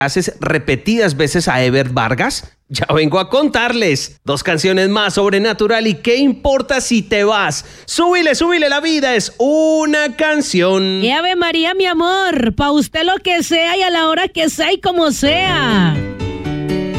haces repetidas veces a Ever Vargas? Ya vengo a contarles. 2 canciones más Sobrenatural y ¿qué importa si te vas? Súbile, súbile, la vida es una canción. Y Ave María, mi amor, pa' usted lo que sea y a la hora que sea y como sea.